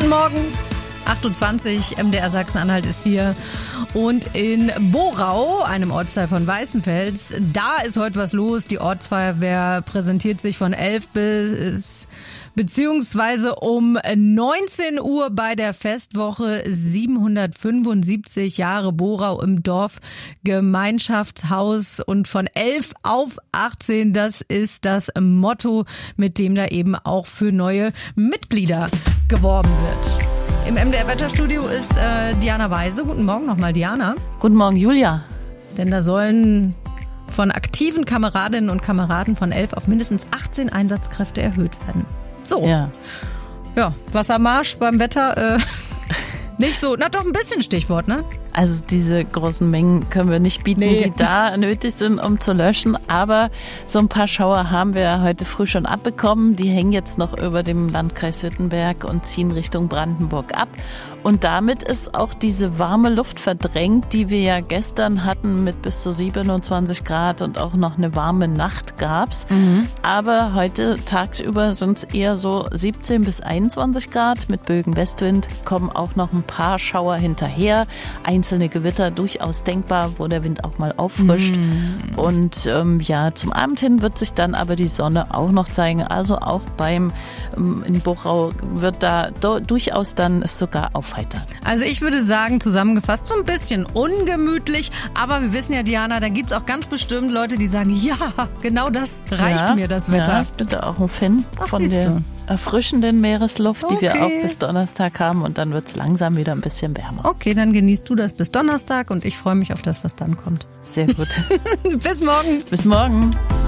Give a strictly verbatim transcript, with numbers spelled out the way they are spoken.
Guten Morgen. achtundzwanzig, M D R Sachsen-Anhalt ist hier. Und in Borau, einem Ortsteil von Weißenfels, da ist heute was los. Die Ortsfeuerwehr präsentiert sich von elf bis beziehungsweise um neunzehn Uhr bei der Festwoche siebenhundertfünfundsiebzig Jahre Borau im Dorfgemeinschaftshaus und von elf auf achtzehn, das ist das Motto, mit dem da eben auch für neue Mitglieder geworben wird. Im M D R-Wetterstudio ist äh, Diana Weise. Guten Morgen nochmal, Diana. Guten Morgen, Julia. Denn da sollen von aktiven Kameradinnen und Kameraden von elf auf mindestens achtzehn Einsatzkräfte erhöht werden. So. Ja. Ja, Wassermarsch beim Wetter, äh, nicht so, na doch ein bisschen Stichwort, ne? Also diese großen Mengen können wir nicht bieten, nee. die da nötig sind, um zu löschen. Aber so ein paar Schauer haben wir heute früh schon abbekommen. Die hängen jetzt noch über dem Landkreis Württemberg und ziehen Richtung Brandenburg ab. Und damit ist auch diese warme Luft verdrängt, die wir ja gestern hatten mit bis zu siebenundzwanzig Grad und auch noch eine warme Nacht gab's. Mhm. Aber heute tagsüber sind es eher so siebzehn bis einundzwanzig Grad. Mit Bögen Westwind kommen auch noch ein paar Schauer hinterher. Einzelne Gewitter durchaus denkbar, wo der Wind auch mal auffrischt. Mm. Und ähm, ja, zum Abend hin wird sich dann aber die Sonne auch noch zeigen. Also auch beim ähm, in Borau wird da do, durchaus dann es sogar aufheitern. Also ich würde sagen, zusammengefasst, so ein bisschen ungemütlich. Aber wir wissen ja, Diana, da gibt es auch ganz bestimmt Leute, die sagen, ja, genau das reicht ja, mir, das Wetter. Ja, ich bin da auch ein Fan Ach, von der du. erfrischenden Meeresluft, okay. die wir auch bis Donnerstag haben. Und dann wird es langsam wieder ein bisschen wärmer. Okay, dann genießt du das bis Donnerstag und ich freue mich auf das, was dann kommt. Sehr gut. Bis morgen. Bis morgen.